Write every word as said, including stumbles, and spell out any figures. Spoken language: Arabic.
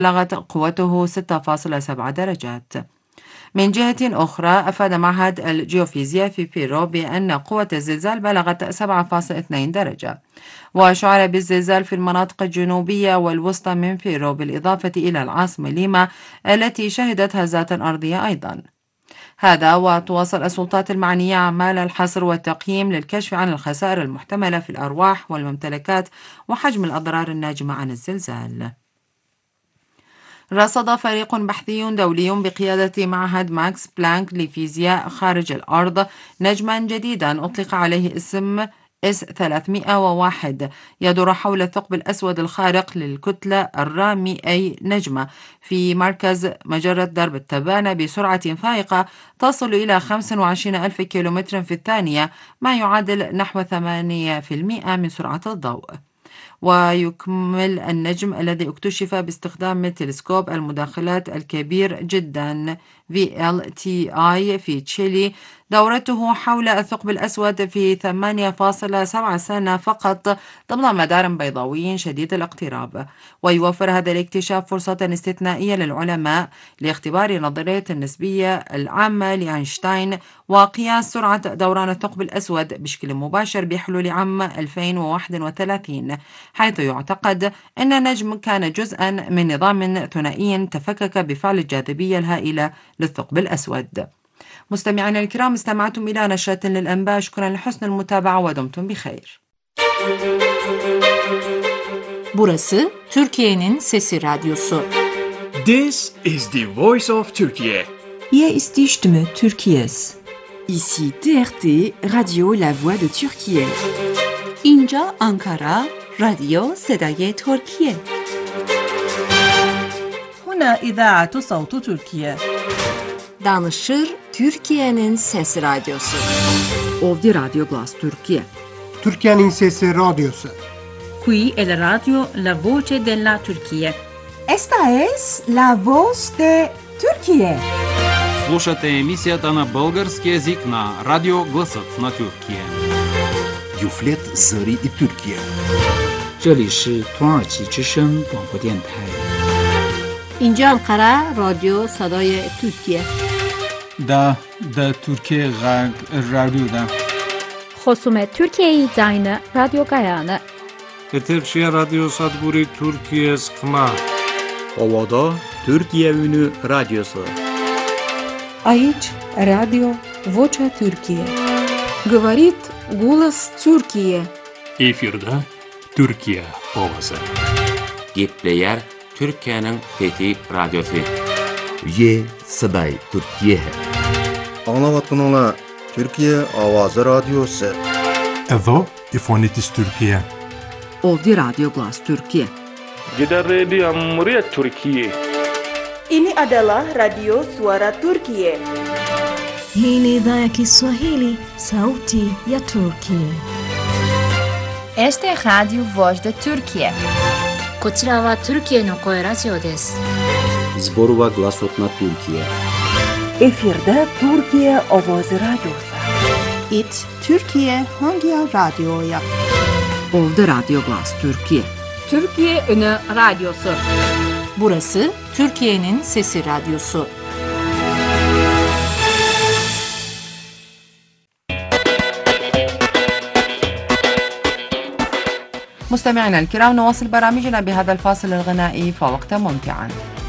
بلغت قوته ستة فاصلة سبعة درجات. من جهة أخرى، أفاد معهد الجيوفيزياء في بيرو بأن قوة الزلزال بلغت سبعة فاصلة اثنين درجة، وشعر بالزلزال في المناطق الجنوبية والوسطى من بيرو، بالإضافة إلى العاصمة ليما التي شهدت هزات أرضية أيضا. هذا وتواصل السلطات المعنية أعمال الحصر والتقييم للكشف عن الخسائر المحتملة في الأرواح والممتلكات وحجم الأضرار الناجمة عن الزلزال. رصد فريق بحثي دولي بقيادة معهد ماكس بلانك لفيزياء خارج الأرض نجما جديدا أطلق عليه اسم إس ثلاثمئة وواحد يدور حول الثقب الأسود الخارق للكتلة الرامي أي نجمة في مركز مجرة درب التبانة بسرعة فائقة تصل إلى خمسة وعشرين ألف كيلومتر في الثانية، ما يعادل نحو ثمانية بالمئة من سرعة الضوء. ويكمل النجم الذي اكتشف باستخدام تلسكوب المداخلات الكبير جدا في إل تي آي في تشيلي دورته حول الثقب الأسود في ثمانية فاصلة سبعة سنة فقط ضمن مدار بيضاوي شديد الاقتراب. ويوفر هذا الاكتشاف فرصة استثنائية للعلماء لاختبار نظرية النسبية العامة لأينشتاين وقياس سرعة دوران الثقب الأسود بشكل مباشر بحلول عام ألفين وواحد وثلاثين، حيث يعتقد أن النجم كان جزءا من نظام ثنائي تفكك بفعل الجاذبية الهائلة للثقب الأسود. مستمعينا الكرام، استمعتم إلى نشرة للأنباء. شكرا لحسن المتابعة ودمتم بخير. Burası Türkiye'nin Sesi Radyosu. This is the voice of Turkey. Hier ist die Stimme Türkiye's. Ici T R T, Radio La Voix de Türkiye. اینجا آنکارا، رادیو صدای ترکیه. هنا إذاعة صوت تركيا. Danışır Türkiye'nin Sesi Radyosu. Ovdje Radio Glas Türkiye. Türkiye'nin Sesi Radyosu. Qui è la radio La Voce della Turchia. Esta es La Voz de Turquie. Слушате емисията на български език на Радио Гласът на Тюркия. Юфлет Зари и Türkiye. 这里是土耳其之声广播电台。 اینجا انقره رادیو صدای ترکیه. دا دا ترکیه غرب رادیو دا. خصوم ترکیه زاین رادیو گایانه. Eterşehir Radyo Sadburi Türkiye Sıkma. Ovada Türkiye Ünü Radyosu. Aici Radio Vocea Türkiye. Говорит голос Türkiye. Efirde Türkiye Ovası. Gepleyer Türkiye'nin Fethi Radyosu. Ye Saday Türkiye. Anlavatkanlar Türkiye Avazı Radyosu. Evo İfonitis Türkiye. Ovdje Radio Glas Türkiye. Gider Radio Muryat Türkiye. Ini adalah Radio Suara Turkiye. Hii ni idhaa ya Kiswahili, sauti ya Turkiye. Este é Radio Voz de Turkiye. こちらはトルキエの声ラジオです。 Zborova Glasot na Türkiye. Efirde Türkiye Ovoz Radyosu. It Türkiye Hangi Radyo'ya? Ovdje Radio Glas Türkiye. Türkiye Ünü Radyosu. Burası Türkiye'nin Sesi Radyosu. مستمعينا الكرام، نواصل برامجنا بهذا الفاصل الغنائي فوقتا ممتعا.